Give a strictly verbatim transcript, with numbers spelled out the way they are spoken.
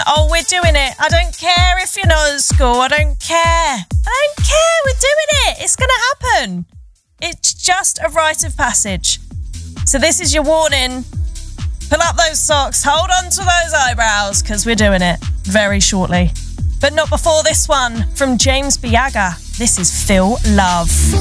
Oh, we're doing it. I don't care if you're not at school. I don't care. I don't care. We're doing it. It's going to happen. It's just a rite of passage. So this is your warning. Pull up those socks. Hold on to those eyebrows because we're doing it very shortly. But not before this one from James Biaga. This is Feel Love.